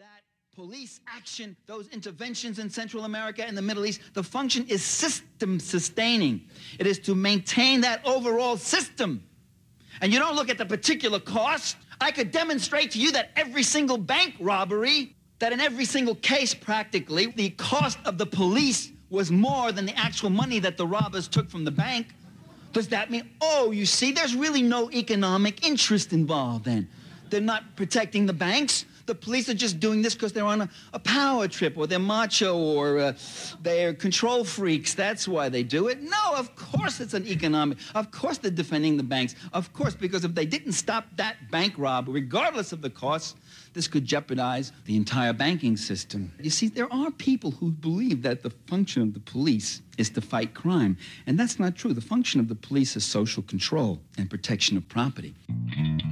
that police action, those interventions in Central America and the Middle East, the function is system sustaining. It is to maintain that overall system. And you don't look at the particular cost. I could demonstrate to you that every single bank robbery, that in every single case practically, the cost of the police was more than the actual money that the robbers took from the bank. Does that mean, oh, you see, there's really no economic interest involved then? They're not protecting the banks. The police are just doing this because they're on a power trip, or they're macho, or they're control freaks. That's why they do it. No, of course it's an economic. Of course they're defending the banks. Of course, because if they didn't stop that bank robbery, regardless of the cost, this could jeopardize the entire banking system. You see, there are people who believe that the function of the police is to fight crime, and that's not true. The function of the police is social control and protection of property.